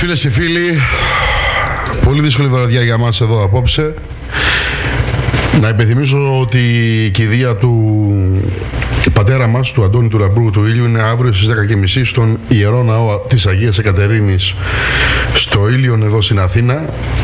Φίλες και φίλοι, πολύ δύσκολη βραδιά για μας εδώ απόψε. Να υπενθυμίσω ότι η κηδεία του πατέρα μας, του Αντώνη του Λαμπρού του Ήλιου, είναι αύριο στις 10:30 στον Ιερό Ναό της Αγίας Εκατερίνης στο Ήλιον εδώ στην Αθήνα.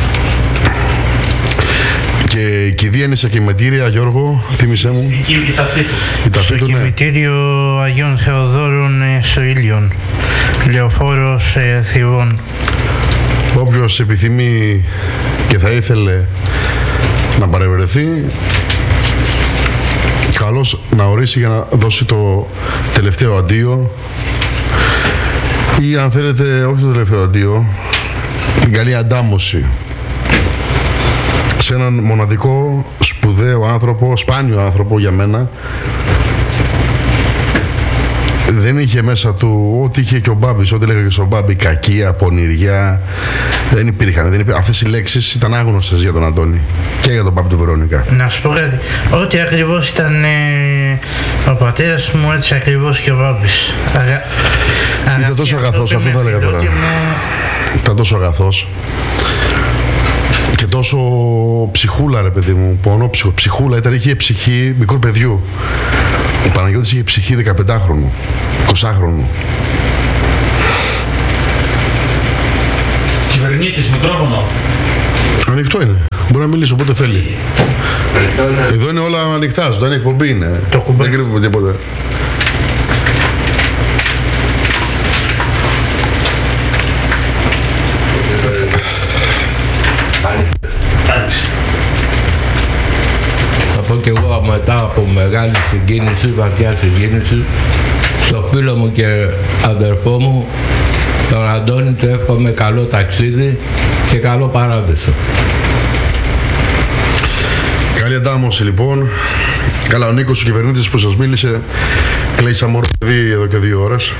Και η κηδεία είναι σε κημητήρια, Γιώργο, θύμισέ μου. Στο κημητήριο Αγίων Θεοδόρων στο Ήλιον, Λεωφόρος Θηβών. Όποιος επιθυμεί και θα ήθελε να παρευρεθεί, καλώς να ορίσει για να δώσει το τελευταίο αντίο, ή αν θέλετε όχι το τελευταίο αντίο, την καλή αντάμωση σε έναν μοναδικό, σπουδαίο άνθρωπο, σπάνιο άνθρωπο για μένα. Δεν είχε μέσα του ό,τι είχε και ο Μπάμπης, ό,τι λέγανε και στον Μπάμπη, κακία, πονηριά. Δεν υπήρχαν. Αυτές οι λέξεις ήταν άγνωστες για τον Αντώνη και για τον Μπάμπη του Βερόνικα. Να σου πω κάτι, ό,τι ακριβώς ήταν ο πατέρας μου, έτσι ακριβώς και ο Μπάμπης. Ήταν τόσο αγαθός, αυτό θα έλεγα τώρα. Ήταν τόσο αγαθός και τόσο ψυχούλα, ρε παιδί μου, πονόψυχο, ψυχούλα. Είχε ψυχή μικρού παιδιού. Ο Παναγιώτης είχε ψυχή 15χρονου, 20χρονου. Κυβερνήτης, μικρόφωνο. Ανοιχτό είναι. Μπορεί να μιλήσει όποτε θέλει. Εδώ είναι όλα ανοιχτά, ζωντανή εκπομπή είναι. Δεν κρύβουμε τίποτα. Θα πω κι εγώ μετά από μεγάλη συγκίνηση, βαθιά συγκίνηση, στο φίλο μου και αδερφό μου, τον Αντώνη, του εύχομαι καλό ταξίδι και καλό παράδεισο. Καλή αντάμωση λοιπόν. Καλά, ο Νίκος, ο κυβερνήτης που σας μίλησε, κλαίει σαν μωρό παιδί εδώ και 2 ώρες.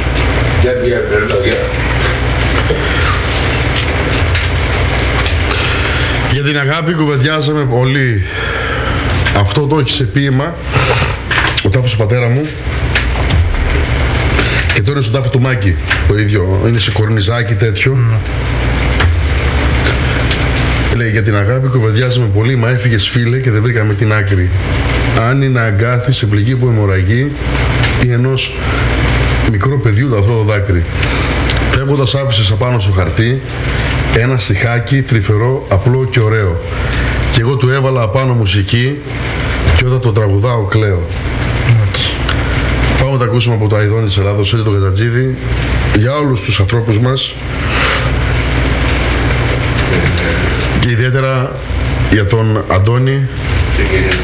Για την αγάπη κουβεντιάζαμε πολύ. Αυτό το έχει σε ποίημα ο τάφος του πατέρα μου, και τώρα είναι στον τάφο του Μάκη το ίδιο, είναι σε κορνιζάκι τέτοιο. Λέει, για την αγάπη κουβεντιάζαμε πολύ, μα έφυγες φίλε και δεν βρήκαμε την άκρη. Αν είναι αγκάθι σε πληγή που αιμορραγεί ή ενός μικρού παιδιού το αυτό το δάκρυ. Φεύγοντας άφησες απάνω στο χαρτί ένα στιχάκι τρυφερό, απλό και ωραίο. Και εγώ του έβαλα απάνω μουσική και όταν το τραγουδάω κλαίω. Πάμε να τα ακούσουμε από το Αηδόνι της Ελλάδος, Ήλιο τον Κατατζίδη, για όλους τους ανθρώπους μας και ιδιαίτερα για τον Αντώνη.